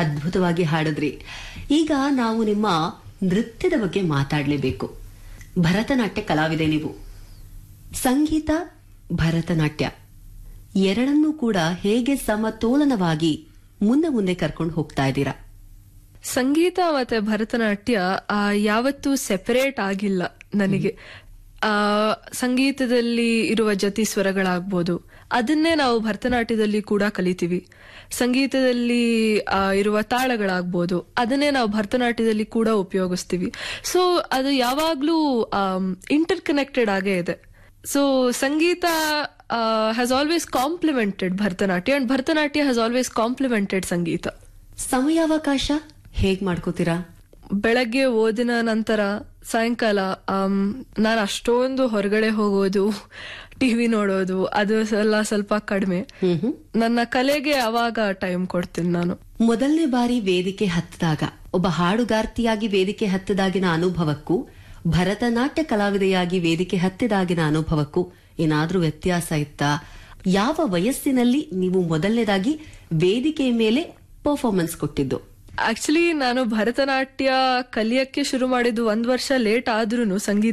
ಅದ್ಭುತವಾಗಿ ಹಾಡಿದ್ರಿ. ಈಗ ನಾವು ನಿಮ್ಮ ನೃತ್ಯದ ಬಗ್ಗೆ ಮಾತಾಡಲೇಬೇಕು. ಭರತನಾಟ್ಯ ಕಲಾವಿದೆ ನೀವು. ಸಂಗೀತ, ಭರತನಾಟ್ಯ ಎರಡನ್ನೂ ಕೂಡ ಹೇಗೆ ಸಮತೋಲನವಾಗಿ ಮುಂದೆ ಮುಂದೆ ಕರ್ಕೊಂಡು ಹೋಗ್ತಾ ಇದ್ದೀರಾ? ಸಂಗೀತ ಮತ್ತೆ ಭರತನಾಟ್ಯ ಯಾವತ್ತೂ ಸೆಪರೇಟ್ ಆಗಿಲ್ಲ ನನಗೆ. ಸಂಗೀತದಲ್ಲಿ ಇರುವ ಜತಿ ಸ್ವರಗಳಾಗ್ಬೋದು, ಅದನ್ನೇ ನಾವು ಭರತನಾಟ್ಯದಲ್ಲಿ ಕೂಡ ಕಲಿತೀವಿ. ಸಂಗೀತದಲ್ಲಿ ಇರುವ ತಾಳಗಳಾಗ್ಬೋದು, ಅದನ್ನೇ ನಾವು ಭರತನಾಟ್ಯದಲ್ಲಿ ಕೂಡ ಉಪಯೋಗಿಸ್ತೀವಿ. ಸೊ ಅದು ಯಾವಾಗ್ಲೂ ಇಂಟರ್ ಕನೆಕ್ಟೆಡ್ ಆಗೇ ಇದೆ. So Sangeetha has always complimented Bharatanatyam and Bharatanatyam has always complimented ಸಂಗೀತ. ಸಮಯಾವಕಾಶ ಹೇಗ್ ಮಾಡ್ಕೋತೀರಾ? ಬೆಳಗ್ಗೆ ಓದಿನ ನಂತರ ಸಾಯಂಕಾಲ ನಾನು ಅಷ್ಟೊಂದು ಹೊರಗಡೆ ಹೋಗೋದು, ಟಿವಿ ನೋಡೋದು ಅದು ಸ್ವಲ್ಪ ಕಡಿಮೆ. ನನ್ನ ಕಲೆಗೆ ಅವಾಗ ಟೈಮ್ ಕೊಡ್ತೀನಿ ನಾನು. ಮೊದಲನೇ ಬಾರಿ ವೇದಿಕೆ ಹತ್ತಿದಾಗ, ಒಬ್ಬ ಹಾಡುಗಾರ್ತಿಯಾಗಿ ವೇದಿಕೆ ಹತ್ತಿದಾಗಿನ ಅನುಭವಕ್ಕೂ ಭರತನಾಟ್ಯ ಕಲಾವಿದೆಯಾಗಿ ವೇದಿಕೆ ಹತ್ತಿದಾಗಿನ ಅನುಭವಕ್ಕೂ ಏನಾದ್ರೂ ವ್ಯತ್ಯಾಸ ಇತ್ತಾ? ಯಾವ ವಯಸ್ಸಿನಲ್ಲಿ ನೀವು ಮೊದಲನೇದಾಗಿ ವೇದಿಕೆಯ ಮೇಲೆ ಪರ್ಫಾರ್ಮೆನ್ಸ್ ಕೊಟ್ಟಿದ್ದು? ಆಕ್ಚುಲಿ ನಾನು ಭರತನಾಟ್ಯ ಕಲಿಯಕ್ಕೆ ಶುರು ಮಾಡಿದ್ದು 1 ವರ್ಷ ಲೇಟ್ ಆದ್ರೂ ಸಂಗೀತ